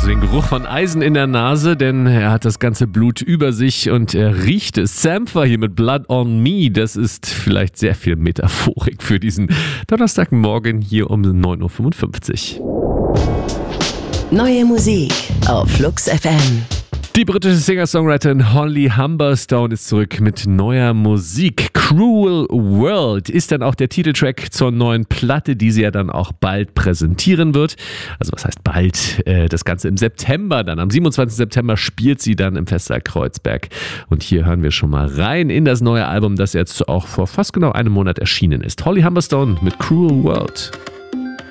also den Geruch von Eisen in der Nase, denn er hat das ganze Blut über sich und er riecht es. Sampha hier mit Blood on Me, das ist vielleicht sehr viel Metaphorik für diesen Donnerstagmorgen hier um 9.55 Uhr. Neue Musik auf Flux FM. Die britische Singer-Songwriterin Holly Humberstone ist zurück mit neuer Musik. Cruel World ist dann auch der Titeltrack zur neuen Platte, die sie ja dann auch bald präsentieren wird. Also was heißt bald? Das Ganze im September dann. Am 27. September spielt sie dann im Festsaal Kreuzberg. Und hier hören wir schon mal rein in das neue Album, das jetzt auch vor fast genau einem Monat erschienen ist. Holly Humberstone mit Cruel World.